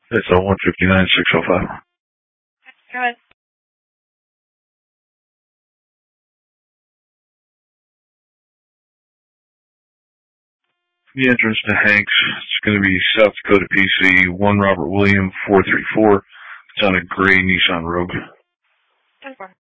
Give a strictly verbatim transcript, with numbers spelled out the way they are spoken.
That's all one fifty-nine six oh five. Go ahead. The entrance to Hanks, it's going to be South Dakota P C, one Robert William, four three four. It's on a gray Nissan Rogue. ten four.